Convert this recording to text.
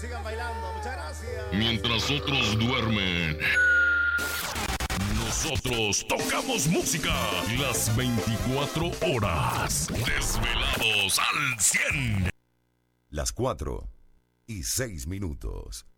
sigan bailando. Muchas gracias. Mientras otros duermen, nosotros tocamos música las 24 horas. Desvelados al 100. Las 4:06.